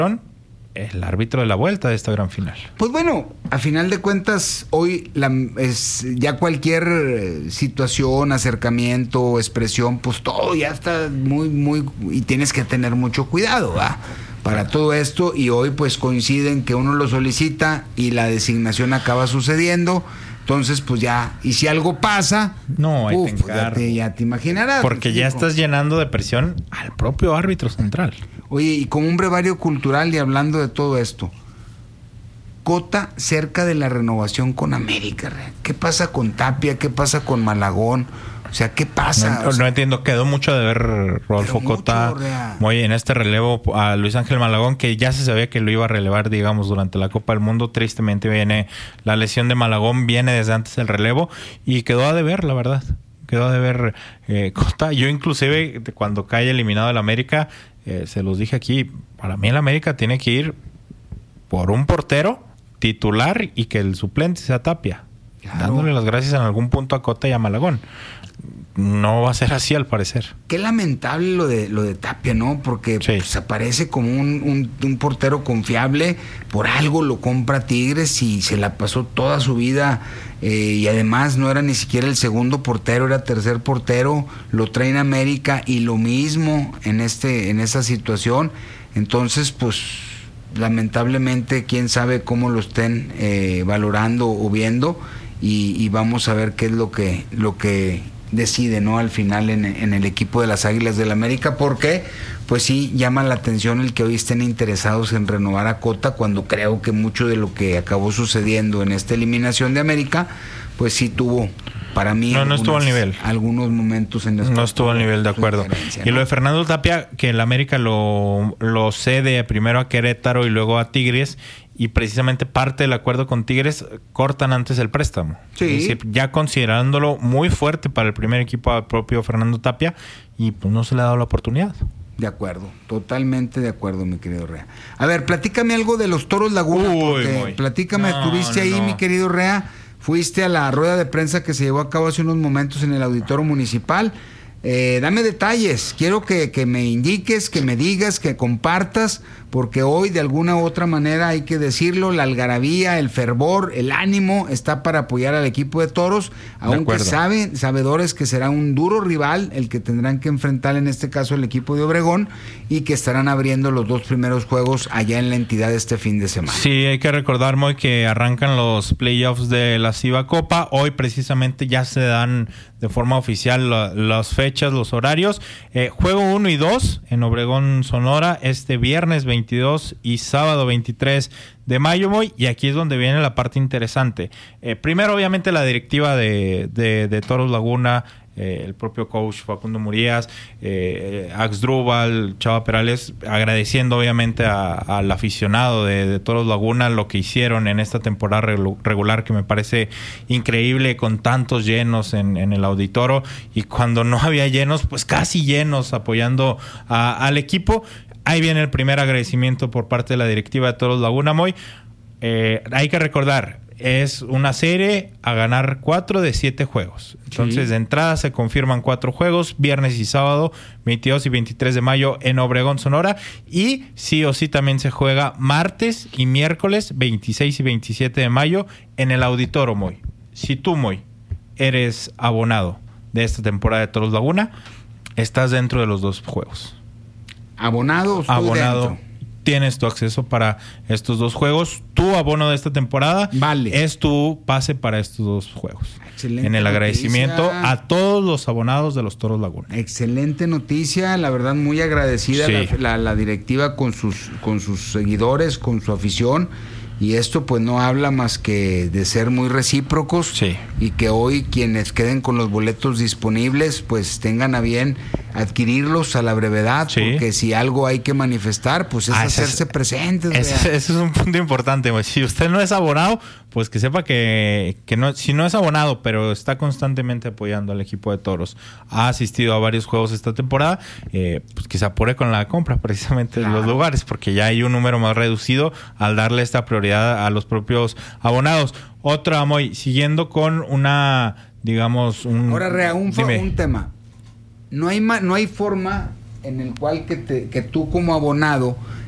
el árbitro de la vuelta de esta gran final. Pues bueno, a final de cuentas, hoy es ya cualquier situación, acercamiento, expresión, pues todo ya está muy, y tienes que tener mucho cuidado, ¿va? Para todo esto, y hoy pues coinciden que uno lo solicita y la designación acaba sucediendo. Entonces, pues ya, y si algo pasa, no, pues ya te imaginarás. Porque ya estás llenando de presión al propio árbitro central. Oye, y como un brevario cultural y hablando de todo esto, Cota cerca de la renovación con América. ¿Qué pasa con Tapia? ¿Qué pasa con Malagón? O sea, ¿qué pasa? No entiendo. Quedó mucho de ver Rodolfo Cota muy en este relevo a Luis Ángel Malagón, que ya se sabía que lo iba a relevar, digamos, durante la Copa del Mundo. Tristemente viene la lesión de Malagón, viene desde antes del relevo y quedó a deber, la verdad. Quedó a deber Cota. Yo inclusive, cuando cae eliminado el América, se los dije aquí, para mí el América tiene que ir por un portero titular y que el suplente sea Tapia. Claro. Dándole las gracias en algún punto a Cota y a Malagón. No va a ser así, al parecer. Qué lamentable lo de Tapia, ¿no? Porque sí, pues, aparece como un portero confiable. Por algo lo compra Tigres y se la pasó toda su vida. Y además no era ni siquiera el segundo portero, era tercer portero. Lo traen a América y lo mismo en esa situación. Entonces, pues lamentablemente, quién sabe cómo lo estén valorando o viendo. Y vamos a ver qué es lo que decide, ¿no? Al final en el equipo de las Águilas del América, porque pues sí llama la atención el que hoy estén interesados en renovar a Cota, cuando creo que mucho de lo que acabó sucediendo en esta eliminación de América, pues sí tuvo, para mí, no estuvo al nivel. Algunos momentos en los que no estuvo al nivel, de acuerdo. Y ¿no? Lo de Fernando Tapia, que el América lo cede primero a Querétaro y luego a Tigres, y precisamente parte del acuerdo con Tigres cortan antes el préstamo. Sí. Es decir, ya considerándolo muy fuerte para el primer equipo al propio Fernando Tapia, y pues no se le ha dado la oportunidad. De acuerdo, totalmente de acuerdo, mi querido Rea. A ver, platícame algo de los Toros Laguna. Platícame, estuviste ahí, mi querido Rea. Fuiste a la rueda de prensa que se llevó a cabo hace unos momentos en el Auditorio Municipal. Dame detalles, quiero que me indiques, que me digas, que compartas, porque hoy de alguna u otra manera hay que decirlo, la algarabía, el fervor, el ánimo está para apoyar al equipo de Toros, aunque sabedores que será un duro rival el que tendrán que enfrentar, en este caso el equipo de Obregón, y que estarán abriendo los 2 primeros juegos allá en la entidad este fin de semana. Sí, hay que recordar, Moy, que arrancan los playoffs de la Ciba Copa. Hoy precisamente ya se dan de forma oficial las fechas, los horarios. Juego 1 y 2 en Obregón, Sonora, este viernes 22 y sábado 23 de mayo, Moy, y aquí es donde viene la parte interesante. Primero, obviamente, la directiva de Toros Laguna, el propio coach Facundo Murías, Axdrúbal, Chava Perales, agradeciendo obviamente al aficionado de Toros Laguna lo que hicieron en esta temporada regular, que me parece increíble, con tantos llenos en el auditorio, y cuando no había llenos, pues casi llenos, apoyando al equipo. Ahí viene el primer agradecimiento por parte de la directiva de Toros Laguna, Moy. Hay que recordar, es una serie a ganar 4 de 7 juegos. Entonces, de entrada se confirman 4 juegos, viernes y sábado, 22 y 23 de mayo en Obregón, Sonora. Y sí o sí también se juega martes y miércoles, 26 y 27 de mayo, en el Auditorio, Moy. Si tú, Moy, eres abonado de esta temporada de Toros Laguna, estás dentro de los 2 juegos. Abonado, dentro. Tienes tu acceso para estos 2 juegos. Tu abono de esta temporada es tu pase para estos 2 juegos. Excelente en el agradecimiento noticia a todos los abonados de los Toros Laguna. Excelente noticia, la verdad muy agradecida la directiva con sus seguidores, con su afición. Y esto pues no habla más que de ser muy recíprocos, y que hoy quienes queden con los boletos disponibles pues tengan a bien adquirirlos a la brevedad, porque si algo hay que manifestar pues es hacerse presentes. Ese es un punto importante, güey. Si usted no es abonado, pues que sepa que no, si no es abonado, pero está constantemente apoyando al equipo de Toros, ha asistido a varios juegos esta temporada, pues que se apure con la compra precisamente de los lugares, porque ya hay un número más reducido al darle esta prioridad a los propios abonados. Otra, Moy, siguiendo con una, digamos, Ahora, Rea, un tema. No hay forma en el cual que tú como abonado